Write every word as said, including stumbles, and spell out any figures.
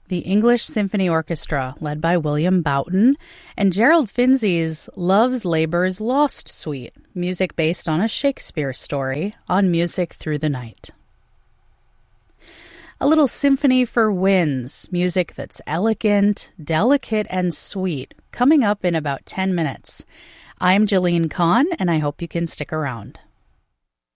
the English Symphony Orchestra, led by William Boughton, and Gerald Finzi's Love's Labour's Lost Suite, music based on a Shakespeare story, on Music Through the Night. A little symphony for winds, music that's elegant, delicate, and sweet, coming up in about ten minutes. I'm Jeline Kahn, and I hope you can stick around.